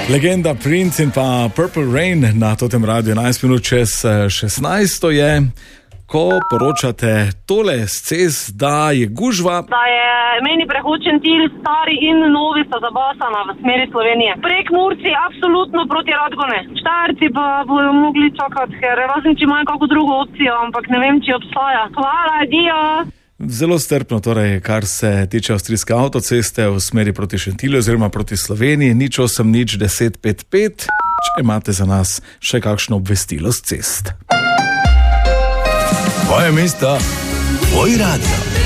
Legenda Prince in pa Purple Rain na totem radiju 11 minut čez 16 je, ko poročate tole z cest, da je gužva. Da je meni prehod Šentilj, stari in novi sta zabasana v smeri Slovenije. Prek Murci absolutno proti Radgone. Štajerci pa bodo mogli čakati, ker razen če imajo kako drugo opcijo, ampak ne vem, če obstaja. Hvala, adijo! Zelo strpno, torej, kar se tiče avstrijske avtoceste v smeri proti Šentilju oziroma proti Sloveniji, 08 10 5 5, če imate za nas še kakšno obvestilo z cest. Tvoje mesto, tvoj radio.